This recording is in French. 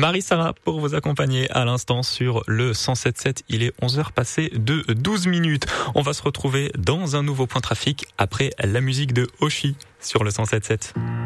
Marie-Sarah pour vous accompagner à l'instant sur le 107.7. Il est 11h passé de 12 minutes. On va se retrouver dans un nouveau point trafic après la musique de Oshi sur le 107.7.